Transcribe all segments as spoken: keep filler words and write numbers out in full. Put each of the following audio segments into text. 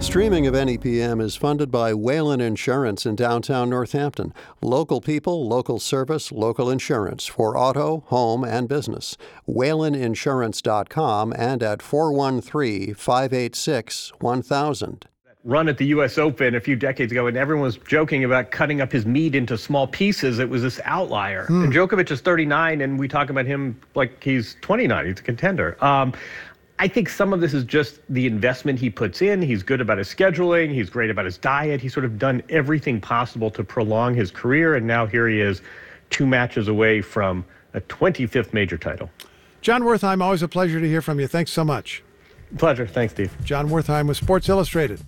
Streaming of N E P M is funded by Whalen Insurance in downtown Northampton. Local people, local service, local insurance for auto, home, and business. Whalen Insurance dot com and at four one three, five eight six, one thousand. Run at the U S Open a few decades ago, and everyone was joking about cutting up his meat into small pieces. It was this outlier. Hmm. And Djokovic is thirty-nine, and we talk about him like he's twenty-nine. He's a contender. Um, I think some of this is just the investment he puts in. He's good about his scheduling. He's great about his diet. He's sort of done everything possible to prolong his career, and now here he is, two matches away from a twenty-fifth major title. Jon Wertheim, always a pleasure to hear from you. Thanks so much. Pleasure. Thanks, Steve. Jon Wertheim with Sports Illustrated.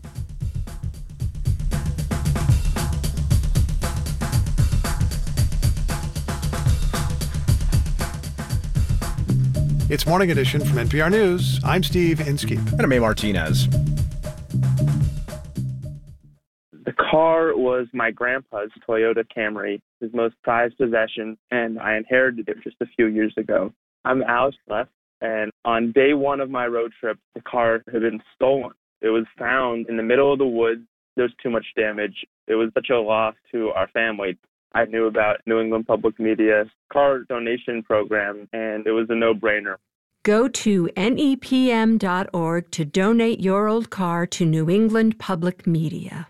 It's Morning Edition from N P R News. I'm Steve Inskeep. And I'm A. Martinez. The car was my grandpa's Toyota Camry, his most prized possession, and I inherited it just a few years ago. I'm Alex Left, and on day one of my road trip, the car had been stolen. It was found in the middle of the woods. There was too much damage. It was such a loss to our family. I knew about New England Public Media's car donation program, and it was a no-brainer. Go to N E P M dot org to donate your old car to New England Public Media.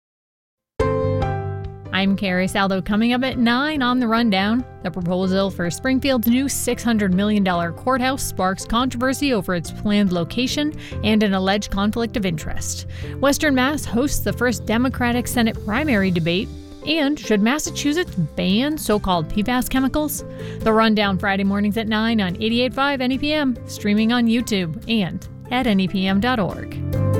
I'm Carrie Saldo. Coming up at nine on The Rundown. The proposal for Springfield's new six hundred million dollars courthouse sparks controversy over its planned location and an alleged conflict of interest. Western Mass hosts the first Democratic Senate primary debate. And should Massachusetts ban so-called P FAS chemicals? The Rundown Friday mornings at nine on eighty-eight point five N E P M, streaming on YouTube and at N E P M dot org.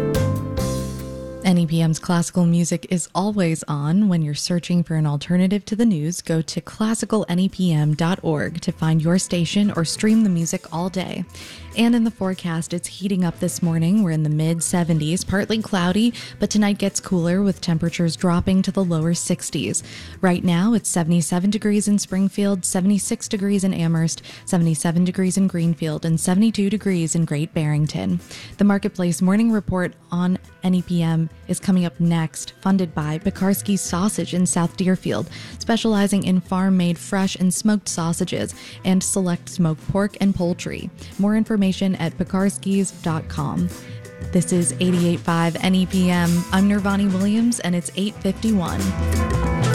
N E P M's classical music is always on. When you're searching for an alternative to the news, go to classical N E P M dot org to find your station or stream the music all day. And in the forecast, it's heating up this morning. We're in the mid seventies, partly cloudy, but tonight gets cooler with temperatures dropping to the lower sixties. Right now, it's seventy-seven degrees in Springfield, seventy-six degrees in Amherst, seventy-seven degrees in Greenfield, and seventy-two degrees in Great Barrington. The Marketplace Morning Report on N E P M is coming up next, funded by Pekarsky's Sausage in South Deerfield, specializing in farm-made fresh and smoked sausages and select smoked pork and poultry. More information at pekarskys dot com. This is eighty-eight point five N E P M. I'm Nirvani Williams, and it's eight fifty-one.